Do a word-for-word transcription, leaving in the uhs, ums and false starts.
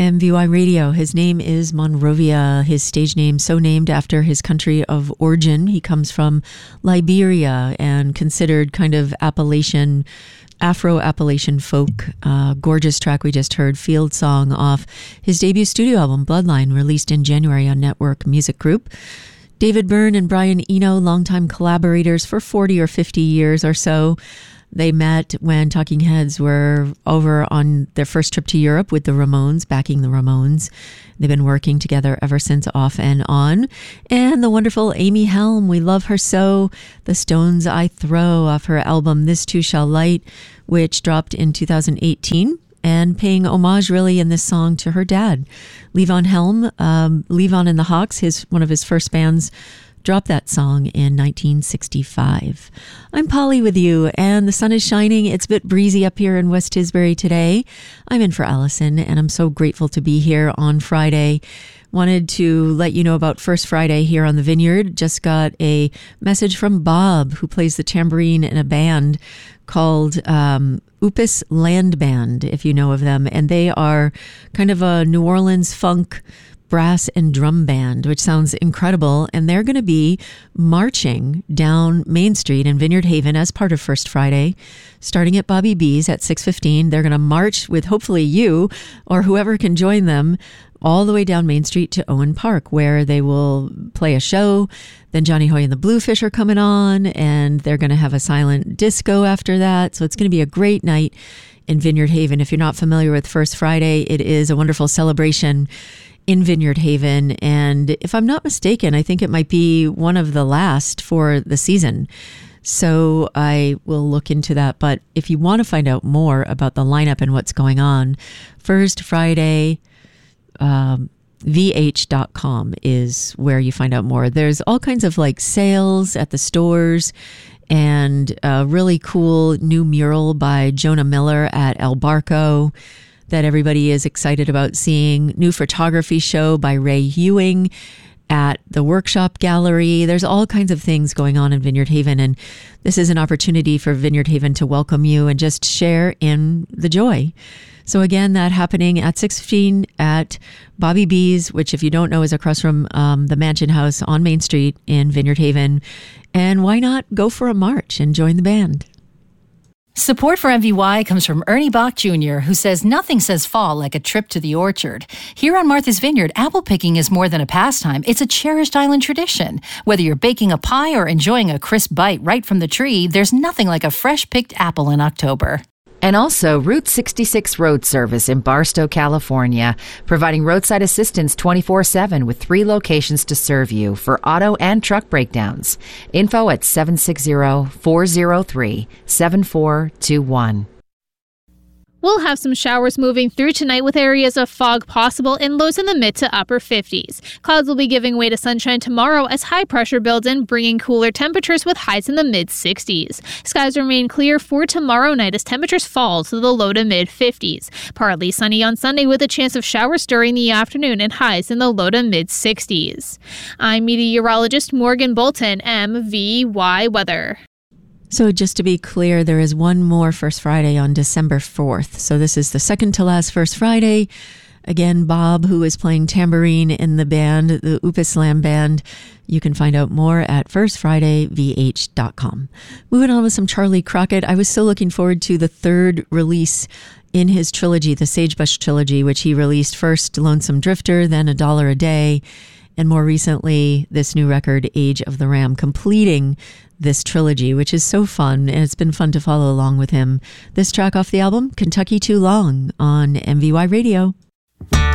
M V Y Radio. His name is Monrovia, his stage name so named after his country of origin. He comes from Liberia and considered kind of Appalachian, Afro-Appalachian folk. Uh, gorgeous track we just heard, Field Song, off his debut studio album, Bloodline, released in January on Network Music Group. David Byrne and Brian Eno, longtime collaborators for forty or fifty years or so. They met when Talking Heads were over on their first trip to Europe with the Ramones, backing the Ramones. They've been working together ever since, off and on. And the wonderful Amy Helm, we love her so. The Stones I Throw, off her album This Too Shall Light, which dropped in two thousand eighteen. And paying homage really in this song to her dad, Levon Helm. Um, Levon and the Hawks, his one of his first bands, dropped that song in nineteen sixty-five. I'm Polly with you, and the sun is shining. It's a bit breezy up here in West Tisbury today. I'm in for Allison, and I'm so grateful to be here on Friday. Wanted to let you know about First Friday here on the Vineyard. Just got a message from Bob, who plays the tambourine in a band called um, Upis Land Band, if you know of them. And they are kind of a New Orleans funk brass and drum band, which sounds incredible. And they're going to be marching down Main Street in Vineyard Haven as part of First Friday, starting at Bobby B's at six fifteen. They're going to march with hopefully you or whoever can join them all the way down Main Street to Owen Park, where they will play a show. Then Johnny Hoy and the Bluefish are coming on, and they're going to have a silent disco after that. So it's going to be a great night in Vineyard Haven. If you're not familiar with First Friday, it is a wonderful celebration in Vineyard Haven. And if I'm not mistaken, I think it might be one of the last for the season. So I will look into that. But if you want to find out more about the lineup and what's going on, First Friday, um, V H dot com is where you find out more. There's all kinds of like sales at the stores, and a really cool new mural by Jonah Miller at El Barco that everybody is excited about seeing. New photography show by Ray Ewing at the Workshop Gallery. There's all kinds of things going on in Vineyard Haven, and this is an opportunity for Vineyard Haven to welcome you and just share in the joy. So again, that happening at six fifteen at Bobby B's, which if you don't know is across from um, the Mansion House on Main Street in Vineyard Haven. And why not go for a march and join the band? Support for M V Y comes from Ernie Bach Junior, who says nothing says fall like a trip to the orchard. Here on Martha's Vineyard, apple picking is more than a pastime. It's a cherished island tradition. Whether you're baking a pie or enjoying a crisp bite right from the tree, there's nothing like a fresh-picked apple in October. And also Route sixty-six Road Service in Barstow, California, providing roadside assistance twenty-four seven with three locations to serve you for auto and truck breakdowns. Info at seven six zero, four zero three, seven four two one. We'll have some showers moving through tonight with areas of fog possible and lows in the mid to upper fifties. Clouds will be giving way to sunshine tomorrow as high pressure builds in, bringing cooler temperatures with highs in the mid sixties. Skies remain clear for tomorrow night as temperatures fall to the low to mid fifties. Partly sunny on Sunday with a chance of showers during the afternoon and highs in the low to mid sixties. I'm meteorologist Morgan Bolton, M V Y Weather. So just to be clear, there is one more First Friday on December fourth. So this is the second to last First Friday. Again, Bob, who is playing tambourine in the band, the Upis Land Band. You can find out more at first friday v h dot com. Moving on with some Charlie Crockett. I was so looking forward to the third release in his trilogy, the Sagebush trilogy, which he released first Lonesome Drifter, then A Dollar a Day, and more recently, this new record, Age of the Ram, completing this trilogy, which is so fun, and it's been fun to follow along with him. This track off the album, Kentucky Too Long, on M V Y Radio.